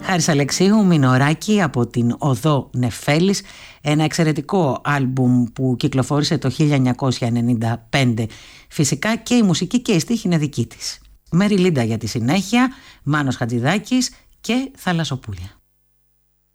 Χάρης Αλεξίου, Μινωράκη από την Οδό Νεφέλης, ένα εξαιρετικό άλμπουμ που κυκλοφόρησε το 1995. Φυσικά και η μουσική και η στίχη είναι δική της. Μέρι Λίντα για τη συνέχεια, Μάνος Χατζηδάκης και Θαλασσοπούλια.